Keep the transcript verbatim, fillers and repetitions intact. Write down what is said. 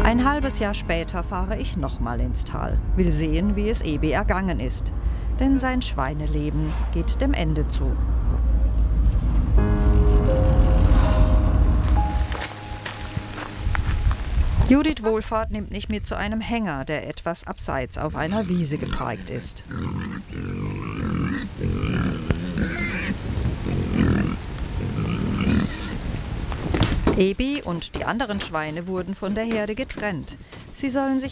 Ein halbes Jahr später fahre ich nochmal ins Tal, will sehen, wie es Ebi ergangen ist. Denn sein Schweineleben geht dem Ende zu. Judith Wohlfahrt nimmt mich mit zu einem Hänger, der etwas abseits auf einer Wiese geparkt ist. Ebi und die anderen Schweine wurden von der Herde getrennt. Sie sollen sich